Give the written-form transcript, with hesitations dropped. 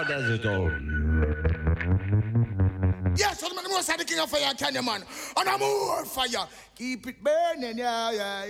does it all. Yes, I'm the most of the king of fire, can you, man? And I'm more fire. Keep it burning, yeah, yeah.